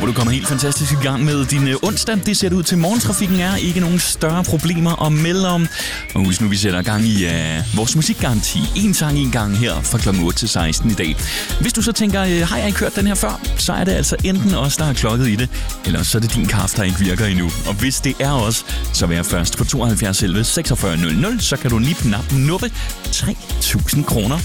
håber, du kommer helt fantastisk i gang med din onsdag. Det ser det ud til. Morgentrafikken er ikke nogen større problemer at melde om. Og husk nu, vi sætter gang i vores musikgaranti. En sang en gang her fra kl. 8 til 16 i dag. Hvis du så tænker, har jeg ikke hørt den her før? Så er det altså enten os, der har klokket i det, eller så er det din kaffe, der ikke virker endnu. Og hvis det er os, så vær først på 72 11 46 00. Så kan du nuppe 3.000 kroner.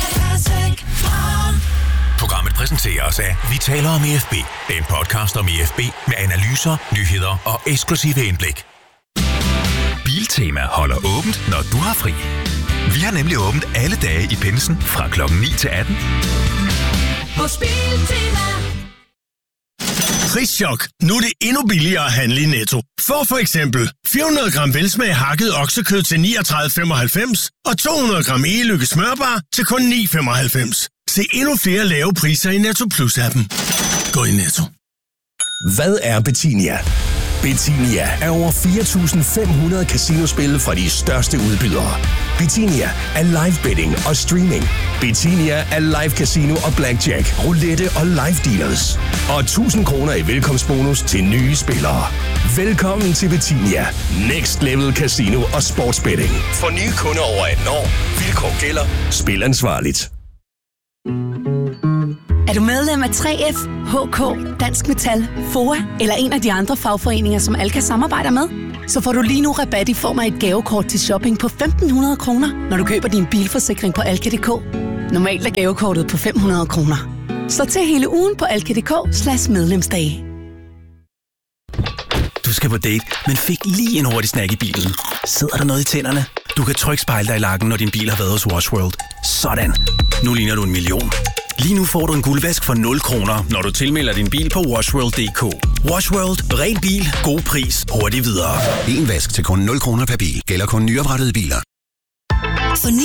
Programmet præsenteres af Vi taler om IFB. En podcast om IFB med analyser, nyheder og eksklusive indblik. Biltema holder åbent, når du har fri. Vi har nemlig åbent alle dage i pinsen fra klokken 9 til 18. Hos Biltema. Prischok. Nu er det endnu billigere at handle i Netto. For eksempel 400 gram velsmag hakket oksekød til 39,95 og 200 gram e-lykke smørbar til kun 9,95. Se endnu flere lave priser i Netto Plus-appen. Gå i Netto. Hvad er Betinia? Betinia er over 4.500 casinospil fra de største udbydere. Betinia er live betting og streaming. Betinia er live casino og blackjack, roulette og live dealers. Og 1.000 kroner i velkomstbonus til nye spillere. Velkommen til Betinia. Next Level Casino og Sportsbetting. For nye kunder over 18 år. Vilkår gælder. Spil ansvarligt. Er du medlem af 3F, HK, Dansk Metal, FOA eller en af de andre fagforeninger, som Alka samarbejder med? Så får du lige nu rabat i form af et gavekort til shopping på 1.500 kroner, når du køber din bilforsikring på alka.dk. Normalt er gavekortet på 500 kroner. Så til hele ugen på alka.dk/medlemsdage. Du skal på date, men fik lige en hurtig snack i bilen. Sidder der noget i tænderne? Du kan trygt spejle dig i lakken, når din bil har været hos Wash World. Sådan. Nu ligner du en million. Lige nu får du en guldvask for 0 kroner, når du tilmelder din bil på washworld.dk. Wash World. Ren bil. God pris. Hurtigt videre. En vask til kun 0 kroner per bil. Gælder kun nyoprettede biler.